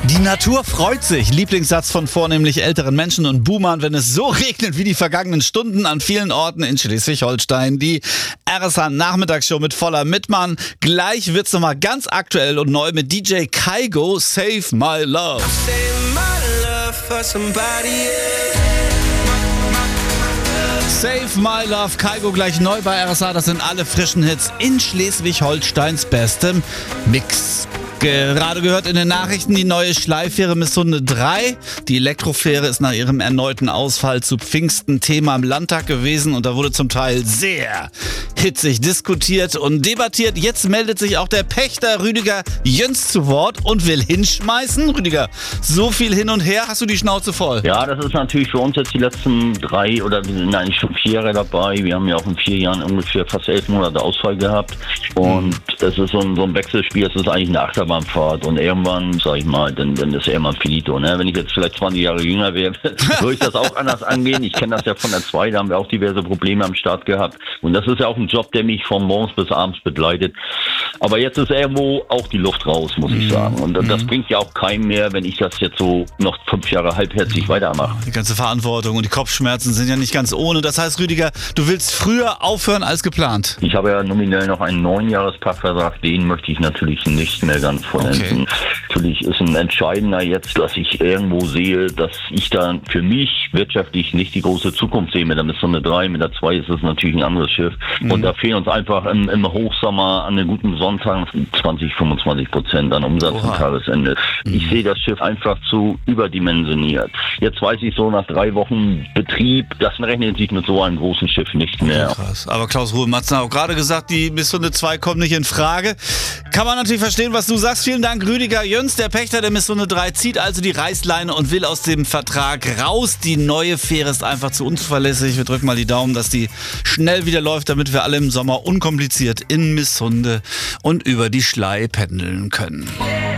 Die Natur freut sich. Lieblingssatz von vornehmlich älteren Menschen und Boomern, wenn es so regnet wie die vergangenen Stunden an vielen Orten in Schleswig-Holstein. Die RSH Nachmittagsshow mit voller Mitmann. Gleich wird's nochmal ganz aktuell und neu mit DJ Kygo, Save My Love. Save My Love, Kygo gleich neu bei RSH. Das sind alle frischen Hits in Schleswig-Holsteins bestem Mix. Gerade gehört in den Nachrichten die neue Schleifähre Missunde 3. Die Elektrofähre ist nach ihrem erneuten Ausfall zu Pfingsten Thema im Landtag gewesen und da wurde zum Teil sehr hitzig diskutiert und debattiert. Jetzt meldet sich auch der Pächter Rüdiger Jöns zu Wort und will hinschmeißen. Rüdiger, so viel hin und her, hast du die Schnauze voll? Ja, das ist natürlich für uns jetzt die letzten 3 oder nein, schon 4 Jahre dabei. Wir haben ja auch in 4 Jahren ungefähr fast 11 Monate Ausfall gehabt und das ist so ein Wechselspiel, das ist eigentlich eine Achterbahnfahrt und irgendwann, sag ich mal, dann ist irgendwann finito. Ne? Wenn ich jetzt vielleicht 20 Jahre jünger wäre, würde ich das auch anders angehen. Ich kenne das ja von der 2, da haben wir auch diverse Probleme am Start gehabt und das ist ja auch ein Job, der mich von morgens bis abends begleitet. Aber jetzt ist irgendwo auch die Luft raus, muss ich sagen. Und das bringt ja auch keinem mehr, wenn ich das jetzt so noch 5 Jahre halbherzig weitermache. Die ganze Verantwortung und die Kopfschmerzen sind ja nicht ganz ohne. Das heißt, Rüdiger, du willst früher aufhören als geplant. Ich habe ja nominell noch einen 9-Jahres-Pachtvertrag, den möchte ich natürlich nicht mehr ganz vollenden. Okay. Natürlich ist ein entscheidender jetzt, dass ich irgendwo sehe, dass ich da für mich wirtschaftlich nicht die große Zukunft sehe. Mit der Missunde 3, mit der 2 ist es natürlich ein anderes Schiff. Und da fehlen uns einfach im Hochsommer an den guten Sonntagen 20-25% an Umsatz am Tagesende. Ich sehe das Schiff einfach zu überdimensioniert. Jetzt weiß ich so nach 3 Wochen Betrieb, das rechnet sich mit so einem großen Schiff nicht mehr. Krass. Aber Klaus Ruhe-Matzen hat auch gerade gesagt, die Missunde 2 kommt nicht in Frage. Kann man natürlich verstehen, was du sagst. Vielen Dank, Rüdiger Jöns. Der Pächter der Missunde 3 zieht also die Reißleine und will aus dem Vertrag raus. Die neue Fähre ist einfach zu unzuverlässig. Wir drücken mal die Daumen, dass die schnell wieder läuft, damit wir alle im Sommer unkompliziert in Missunde und über die Schlei pendeln können.